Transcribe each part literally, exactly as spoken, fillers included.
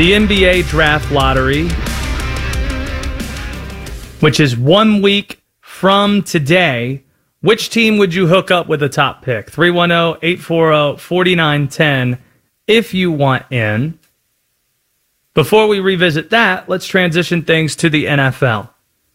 the N B A Draft Lottery, which is one week from today. Which team would you hook up with a top pick? three one zero, eight four zero, four nine one zero if you want in. Before we revisit that, let's transition things to the N F L.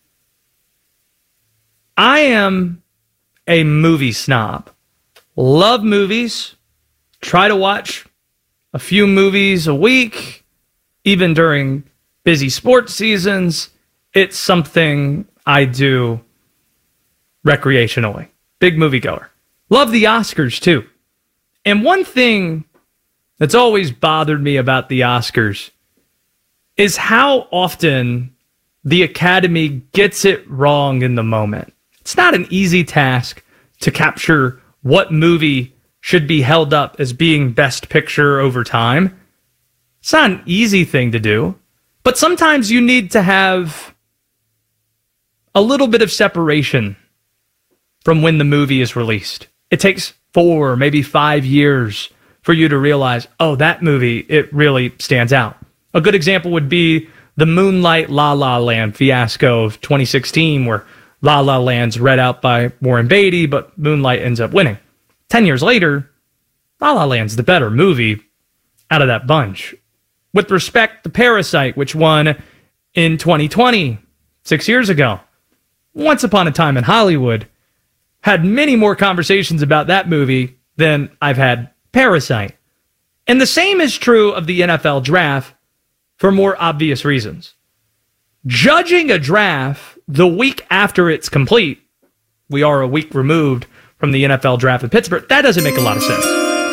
I am a movie snob. Love movies. Try to watch a few movies a week, even during busy sports seasons. It's something I do recreationally. Big moviegoer. Love the Oscars, too. And one thing that's always bothered me about the Oscars is how often the Academy gets it wrong in the moment. It's not an easy task to capture what movie should be held up as being Best Picture over time. It's not an easy thing to do, but sometimes you need to have a little bit of separation from when the movie is released. It takes four, maybe five years for you to realize, oh, that movie, it really stands out. A good example would be the Moonlight La La Land fiasco of twenty sixteen, where La La Land's read out by Warren Beatty, but Moonlight ends up winning. Ten years later, La La Land's the better movie out of that bunch. With respect to Parasite, which won in twenty twenty, six years ago, Once Upon a Time in Hollywood had many more conversations about that movie than I've had Parasite. And the same is true of the N F L draft for more obvious reasons. Judging a draft the week after it's complete, we are a week removed from the N F L draft in Pittsburgh, that doesn't make a lot of sense.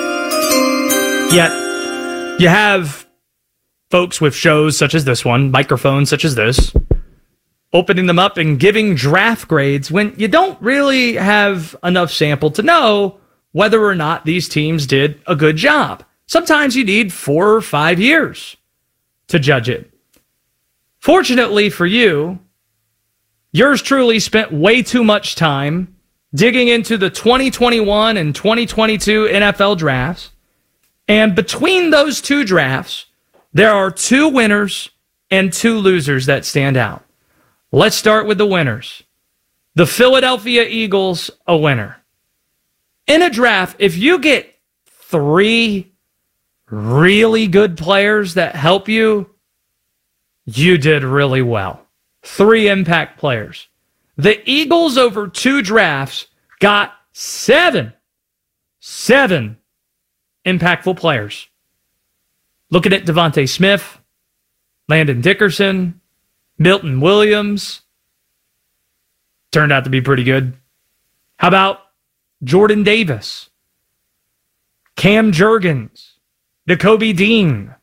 Yet, you have folks with shows such as this one, microphones such as this, opening them up and giving draft grades when you don't really have enough sample to know whether or not these teams did a good job. Sometimes you need four or five years to judge it. Fortunately for you, yours truly spent way too much time digging into the twenty twenty-one and twenty twenty-two N F L drafts. And between those two drafts, there are two winners and two losers that stand out. Let's start with the winners. The Philadelphia Eagles, a winner. In a draft, if you get three really good players that help you, you did really well. Three impact players. The Eagles over two drafts got seven, seven impactful players. Looking at Devontae Smith, Landon Dickerson, Milton Williams, turned out to be pretty good. How about Jordan Davis, Cam Jurgens, Nakobe Dean?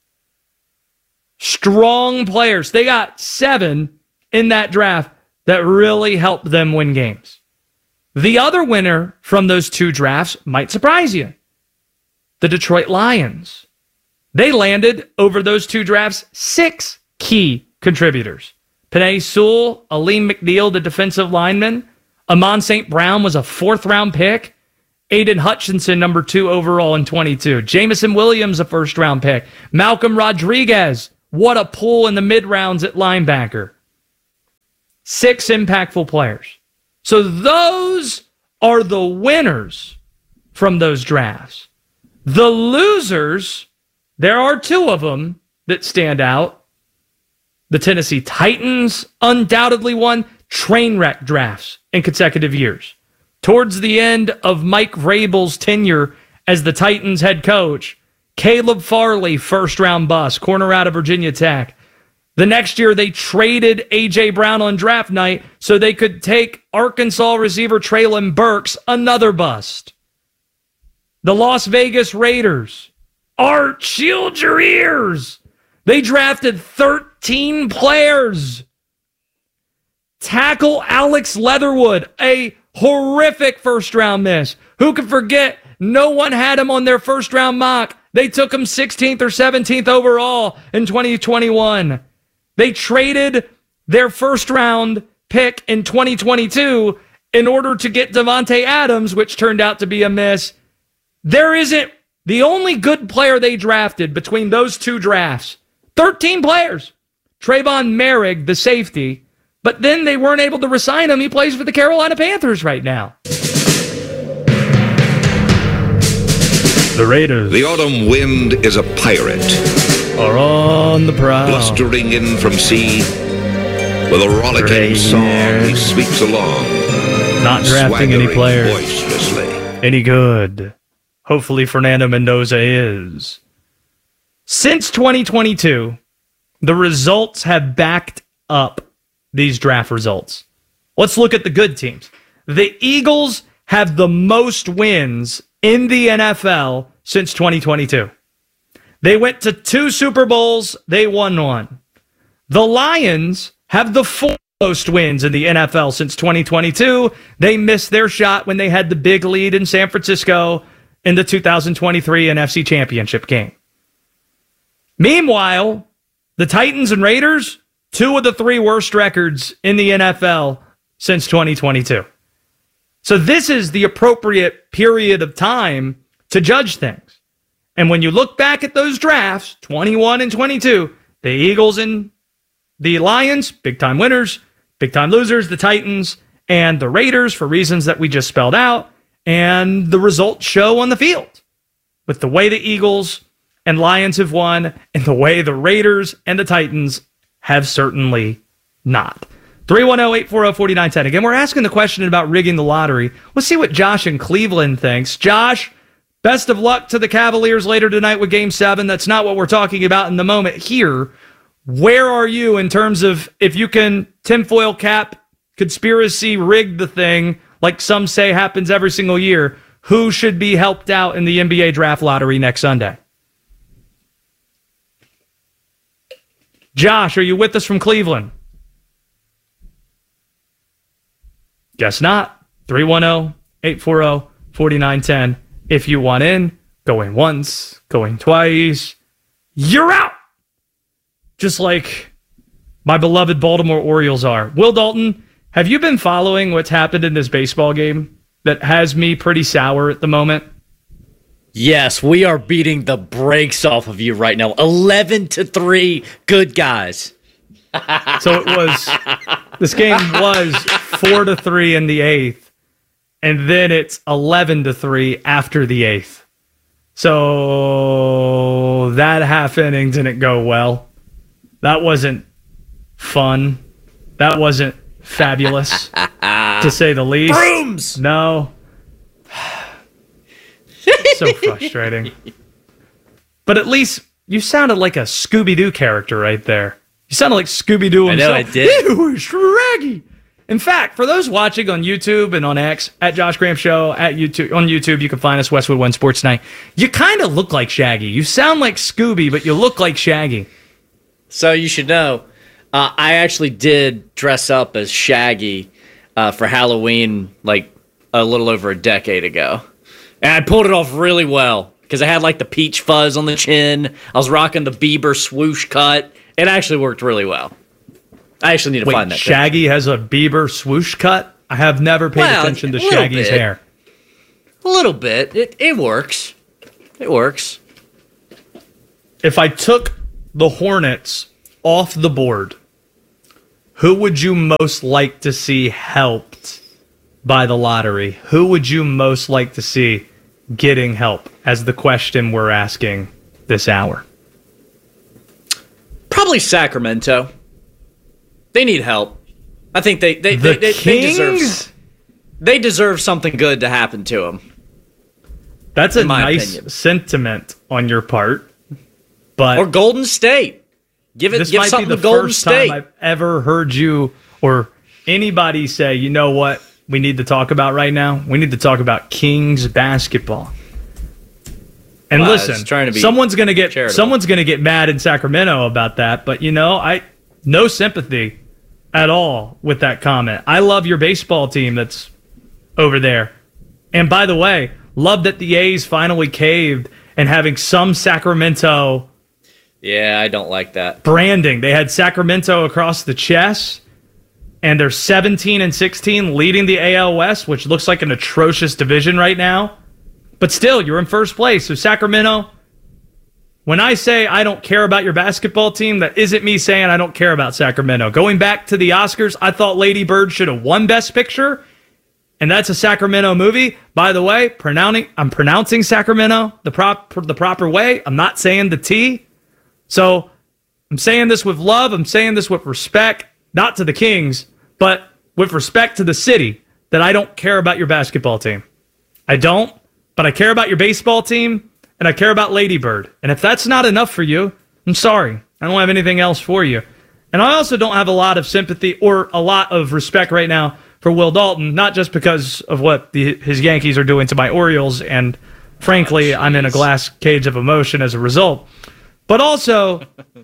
Strong players. They got seven in that draft that really helped them win games. The other winner from those two drafts might surprise you. The Detroit Lions. They landed over those two drafts six key contributors. Penei Sewell, Aleem McNeil, the defensive lineman. Amon Saint Brown was a fourth-round pick. Aiden Hutchinson, number two overall in twenty-two. Jameson Williams, a first-round pick. Malcolm Rodriguez, what a pull in the mid-rounds at linebacker. Six impactful players. So those are the winners from those drafts. The losers, there are two of them that stand out. The Tennessee Titans undoubtedly won train wreck drafts in consecutive years. Towards the end of Mike Vrabel's tenure as the Titans head coach, Caleb Farley, first-round bust, corner out of Virginia Tech. The next year, they traded A J. Brown on draft night so they could take Arkansas receiver Treylon Burks, another bust. The Las Vegas Raiders. Art, shield your ears! They drafted thirteen players. Tackle Alex Leatherwood, a horrific first-round miss. Who could forget? No one had him on their first-round mock. They took him sixteenth or seventeenth overall in twenty twenty-one. They traded their first-round pick in twenty twenty-two in order to get Devontae Adams, which turned out to be a miss. There isn't the only good player they drafted between those two drafts, thirteen players. Trayvon Merrick, the safety, but then they weren't able to re-sign him. He plays for the Carolina Panthers right now. The Raiders. The autumn wind is a pirate. Are on the prowl. Blustering in from sea. With a rollicking Right song, there. he sweeps along. Not drafting any swaggering players. boisterously. Any good. Hopefully Fernando Mendoza is. Since twenty twenty-two, the results have backed up these draft results. Let's look at the good teams. The Eagles have the most wins in the N F L since twenty twenty-two. They went to two Super Bowls. They won one. The Lions have the fourth most wins in the N F L since twenty twenty-two. They missed their shot when they had the big lead in San Francisco in the two thousand twenty-three N F C Championship game. Meanwhile, the Titans and Raiders, two of the three worst records in the N F L since twenty twenty-two. So this is the appropriate period of time to judge things. And when you look back at those drafts, twenty-one and twenty-two, the Eagles and the Lions, big-time winners, big-time losers, the Titans and the Raiders for reasons that we just spelled out, and the results show on the field with the way the Eagles and Lions have won and the way the Raiders and the Titans have certainly not. three one zero, eight four zero, four nine one zero. Again, we're asking the question about rigging the lottery. Let's see what Josh in Cleveland thinks. Josh, best of luck to the Cavaliers later tonight with Game seven. That's not what we're talking about in the moment here. Where are you in terms of if you can tinfoil cap, conspiracy, rig the thing, like some say happens every single year, who should be helped out in the N B A draft lottery next Sunday? Josh, are you with us from Cleveland? Guess not. three one zero, eight four zero, four nine one zero. If you want in, going once, going twice, you're out. Just like my beloved Baltimore Orioles are. Will Dalton, have you been following what's happened in this baseball game that has me pretty sour at the moment? Yes, we are beating the brakes off of you right now. eleven to three, good guys. So it was, this game was four to three in the eighth, and then it's eleven to three after the eighth. So that half inning didn't go well. That wasn't fun. That wasn't fabulous, to say the least. Brooms! No. So frustrating. But at least you sounded like a Scooby-Doo character right there. You sounded like Scooby-Doo himself. I know, I did. It was Shaggy. In fact, for those watching on YouTube and on X, at Josh Graham Show, at YouTube, on YouTube, you can find us, Westwood One Sports Night. You kind of look like Shaggy. You sound like Scooby, but you look like Shaggy. So you should know, uh, I actually did dress up as Shaggy uh, for Halloween like a little over a decade ago. And I pulled it off really well because I had like the peach fuzz on the chin. I was rocking the Bieber swoosh cut. It actually worked really well. I actually need to Wait, find that. Shaggy picture. has a Bieber swoosh cut? I have never paid Well, attention to a little Shaggy's bit. hair. A little bit. It it works. It works. If I took the Hornets off the board, who would you most like to see helped by the lottery? Who would you most like to see getting help as the question we're asking this hour? Probably Sacramento. They need help. I think they they The they, they, they Kings? deserve they deserve something good to happen to them. That's a in my nice opinion. sentiment on your part, but Or Golden State. Give it this give might be something the to Golden first State. time I've ever heard you or anybody say, you know what we need to talk about right now? We need to talk about Kings basketball. And Well, I was listen, trying to be someone's gonna get charitable. someone's gonna get mad in Sacramento about that, but you know, I no sympathy at all with that comment. I love your baseball team that's over there. And by the way, love that the A's finally caved and having some Sacramento Yeah, I don't like that. branding. They had Sacramento across the chest, and they're seventeen and sixteen, leading the A L West, which looks like an atrocious division right now. But still, you're in first place. So Sacramento, when I say I don't care about your basketball team, that isn't me saying I don't care about Sacramento. Going back to the Oscars, I thought Lady Bird should have won Best Picture, and that's a Sacramento movie. By the way, pronouncing I'm pronouncing Sacramento the prop the proper way. I'm not saying the T. So I'm saying this with love. I'm saying this with respect, not to the Kings, but with respect to the city, that I don't care about your basketball team. I don't, but I care about your baseball team, and I care about Lady Bird. And if that's not enough for you, I'm sorry. I don't have anything else for you. And I also don't have a lot of sympathy or a lot of respect right now for Will Dalton, not just because of what the, his Yankees are doing to my Orioles, and frankly, oh, I'm in a glass cage of emotion as a result, but also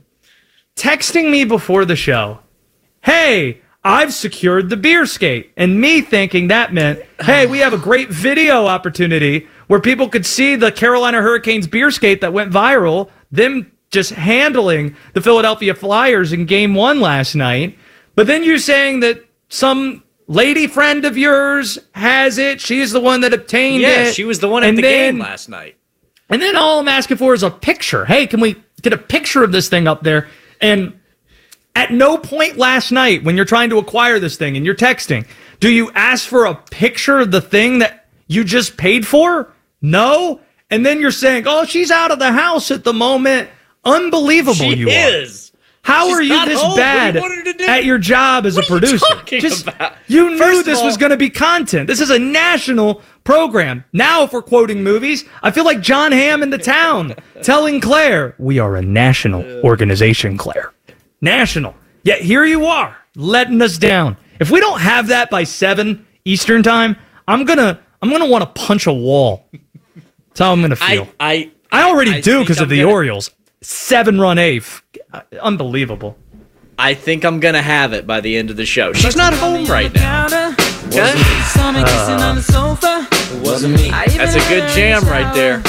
texting me before the show, hey, I've secured the beer skate, and me thinking that meant, hey, we have a great video opportunity where people could see the Carolina Hurricanes beer skate that went viral, them just handling the Philadelphia Flyers in game one last night. But then you're saying that some lady friend of yours has it. She's the one that obtained yeah, it. Yeah, she was the one at the then, game last night. And then all I'm asking for is a picture. Hey, can we get a picture of this thing up there? And at no point last night when you're trying to acquire this thing and you're texting, do you ask for a picture of the thing that you just paid for? No. And then you're saying, oh, she's out of the house at the moment. Unbelievable she you is. are. How She's are you this home. bad at your job as what a producer? Are you talking Just, about? You knew First this all, was going to be content. This is a national program. Now, if we're quoting movies, I feel like John Hamm in The Town telling Claire, we are a national organization, Claire. National. Yet here you are, letting us down. If we don't have that by seven Eastern time, I'm gonna I'm gonna want to punch a wall. That's how I'm gonna feel. I I, I already I do because of the gonna, Orioles. Seven run eighth. Unbelievable. I think I'm gonna have it by the end of the show. She's not home right now. Okay? Uh, That's a good jam right there.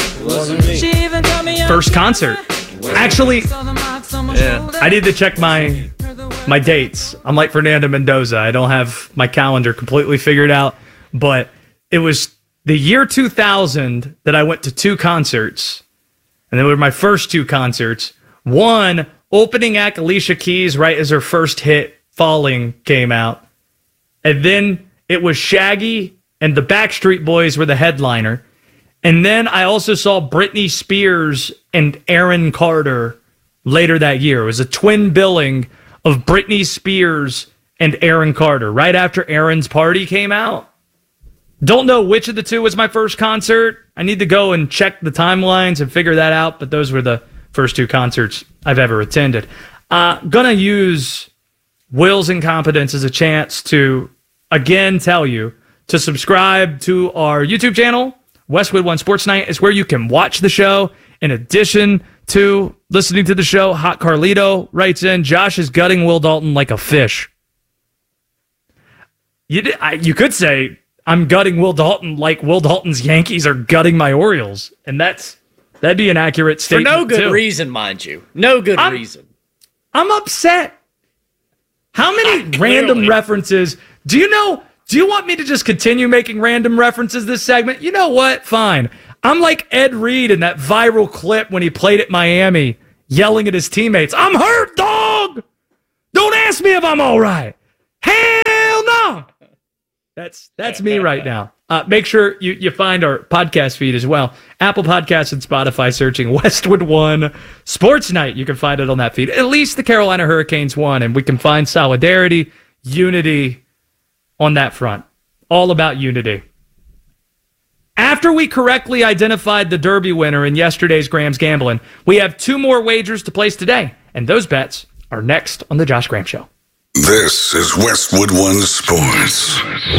First concert. Actually, Yeah. I need to check my my dates. I'm like Fernando Mendoza. I don't have my calendar completely figured out, but it was the year two thousand that I went to two concerts, and they were my first two concerts. One, opening act Alicia Keys right as her first hit, Falling, came out. And then it was Shaggy and the Backstreet Boys were the headliner. And then I also saw Britney Spears and Aaron Carter later that year. It was a twin billing of Britney Spears and Aaron Carter right after Aaron's Party came out. Don't know which of the two was my first concert. I need to go and check the timelines and figure that out, but those were the first two concerts I've ever attended. Uh, gonna use Will's incompetence as a chance to, again, tell you to subscribe to our YouTube channel. Westwood One Sports Night is where you can watch the show. In addition to listening to the show, Hot Carlito writes in, Josh is gutting Will Dalton like a fish. You, did, I, you could say, I'm gutting Will Dalton like Will Dalton's Yankees are gutting my Orioles. And that's that'd be an accurate statement, For no good too. reason, mind you. No good I'm, reason. I'm upset. How many random references? Do you know... Do you want me to just continue making random references this segment? You know what? Fine. I'm like Ed Reed in that viral clip when he played at Miami, yelling at his teammates, I'm hurt, dog! Don't ask me if I'm all right. Hell no! That's that's me right now. Uh, make sure you, you find our podcast feed as well. Apple Podcasts and Spotify, searching Westwood One Sports Night. You can find it on that feed. At least the Carolina Hurricanes won, and we can find solidarity, unity, on that front. All about unity. After we correctly identified the Derby winner in yesterday's Graham's Gambling, we have two more wagers to place today, and those bets are next on the Josh Graham Show. This is Westwood One Sports.